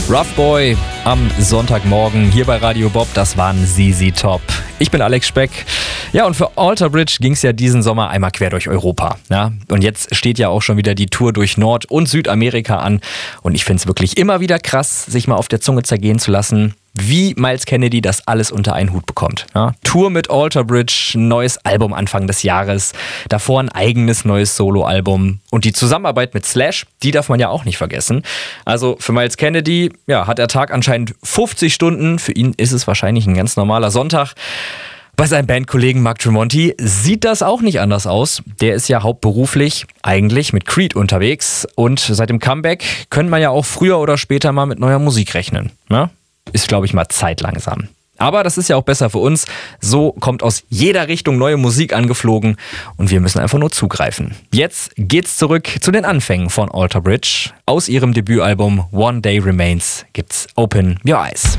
Rough Boy am Sonntagmorgen hier bei Radio Bob, das waren ZZ Top. Ich bin Alex Speck. Ja, und für Alter Bridge ging es ja diesen Sommer einmal quer durch Europa. Ja? Und jetzt steht ja auch schon wieder die Tour durch Nord- und Südamerika an. Und ich finde es wirklich immer wieder krass, sich mal auf der Zunge zergehen zu lassen, wie Myles Kennedy das alles unter einen Hut bekommt. Ja? Tour mit Alter Bridge, neues Album Anfang des Jahres, davor ein eigenes neues Soloalbum und die Zusammenarbeit mit Slash, die darf man ja auch nicht vergessen. Also für Myles Kennedy, ja, hat der Tag anscheinend 50 Stunden, für ihn ist es wahrscheinlich ein ganz normaler Sonntag. Bei seinem Bandkollegen Mark Tremonti sieht das auch nicht anders aus. Der ist ja hauptberuflich eigentlich mit Creed unterwegs und seit dem Comeback können man ja auch früher oder später mal mit neuer Musik rechnen. Ne? Ist, glaube ich, mal Zeit langsam. Aber das ist ja auch besser für uns. So kommt aus jeder Richtung neue Musik angeflogen und wir müssen einfach nur zugreifen. Jetzt geht's zurück zu den Anfängen von Alter Bridge. Aus ihrem Debütalbum One Day Remains gibt's Open Your Eyes.